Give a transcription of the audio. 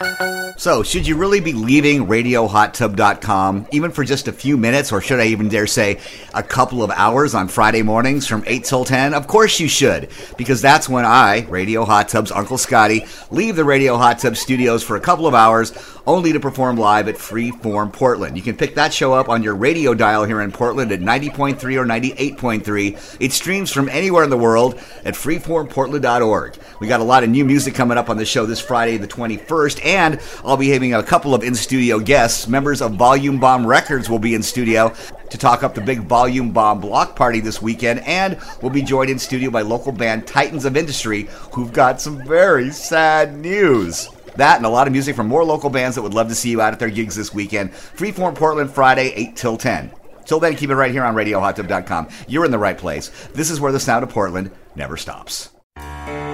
So, should you really be leaving RadioHotTub.com, even for just a few minutes, or should I even dare say a couple of hours on Friday mornings from 8 till 10? Of course you should, because that's when I, Radio Hot Tub's Uncle Scotty, leave the Radio Hot Tub studios for a couple of hours, only to perform live at Freeform Portland. You can pick that show up on your radio dial here in Portland at 90.3 or 98.3. It streams from anywhere in the world at freeformportland.org. We got a lot of new music coming up on the show this Friday, the 21st, and I'll be having a couple of in-studio guests. Members of Volume Bomb Records will be in studio to talk up the big Volume Bomb block party this weekend, and we'll be joined in studio by local band Titans of Industry, who've got some very sad news. That and a lot of music from more local bands that would love to see you out at their gigs this weekend. Freeform Portland, Friday, 8 till 10. Till then, keep it right here on RadioHotTub.com. You're in the right place. This is where the sound of Portland never stops.